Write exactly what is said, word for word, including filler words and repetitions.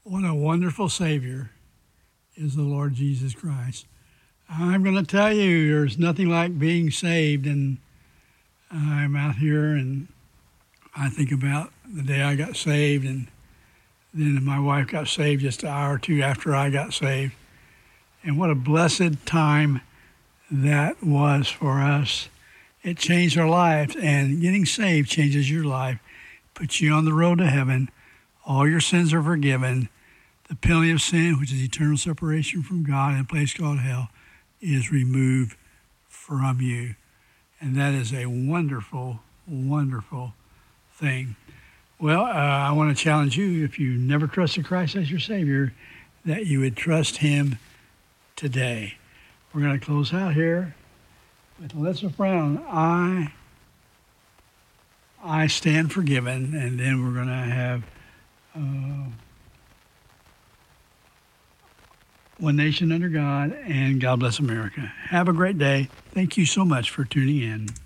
What a wonderful Savior is the Lord Jesus Christ. I'm going to tell you, there's nothing like being saved, and I'm out here and I think about the day I got saved, and then my wife got saved just an hour or two after I got saved. And what a blessed time that was for us. It changed our lives, and getting saved changes your life, puts you on the road to heaven. All your sins are forgiven. The penalty of sin, which is eternal separation from God in a place called hell, is removed from you. And that is a wonderful, wonderful thing. Well, uh, I want to challenge you, if you never trusted Christ as your Savior, that you would trust Him today. We're going to close out here with Alyssa Brown. I, I stand forgiven, and then we're going to have uh, One Nation Under God and God Bless America. Have a great day. Thank you so much for tuning in.